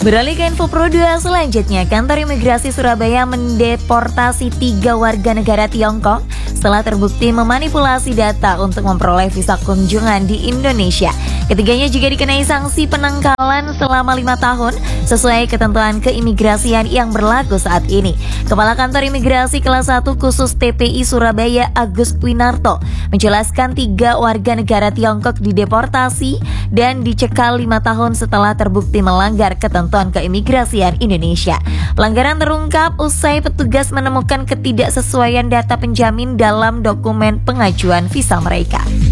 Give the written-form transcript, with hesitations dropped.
Beralih ke info Pro 2 selanjutnya, kantor imigrasi Surabaya mendeportasi 3 warga negara Tiongkok setelah terbukti memanipulasi data untuk memperoleh visa kunjungan di Indonesia. Ketiganya juga dikenai sanksi penangkalan selama 5 tahun sesuai ketentuan keimigrasian yang berlaku saat ini. Kepala Kantor Imigrasi Kelas 1 Khusus TPI Surabaya Agus Winarto menjelaskan 3 warga negara Tiongkok dideportasi dan dicekal 5 tahun setelah terbukti melanggar ketentuan keimigrasian Indonesia. Pelanggaran terungkap usai petugas menemukan ketidaksesuaian data penjamin dalam dokumen pengajuan visa mereka.